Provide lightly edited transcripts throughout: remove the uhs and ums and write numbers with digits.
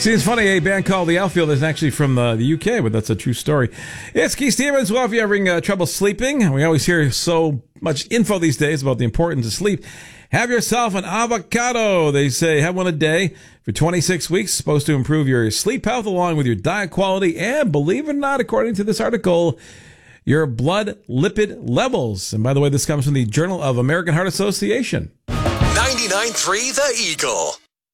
Seems funny, a band called The Outfield is actually from the UK, but that's a true story. It's Keith Stevens. Well, if you're having trouble sleeping, we always hear so much info these days about the importance of sleep. Have yourself an avocado. They say have one a day for 26 weeks. Supposed to improve your sleep health along with your diet quality and, believe it or not, according to this article, your blood lipid levels. And by the way, this comes from the Journal of American Heart Association. 99.3 The Eagle.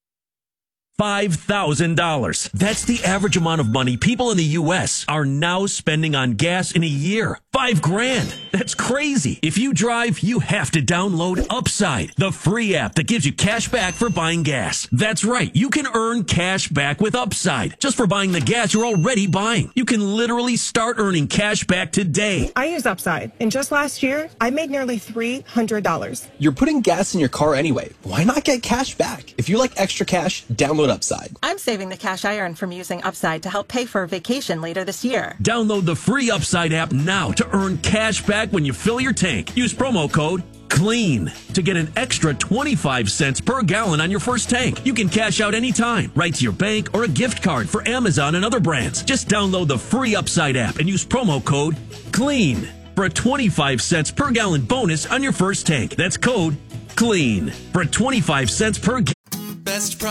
$5,000. That's the average amount of money people in the U.S. are now spending on gas in a year. $5,000. That's crazy. If you drive, you have to download Upside, the free app that gives you cash back for buying gas. That's right. You can earn cash back with Upside just for buying the gas you're already buying. You can literally start earning cash back today. I use Upside, and just last year, I made nearly $300. You're putting gas in your car anyway. Why not get cash back? If you like extra cash, download Upside. I'm saving the cash I earn from using Upside to help pay for a vacation later this year. Download the free Upside app now to earn cash back when you fill your tank. Use promo code CLEAN to get an extra 25 cents per gallon on your first tank. You can cash out anytime, right to your bank or a gift card for Amazon and other brands. Just download the free Upside app and use promo code CLEAN for a 25 cents per gallon bonus on your first tank. That's code CLEAN for 25 cents per gallon. Best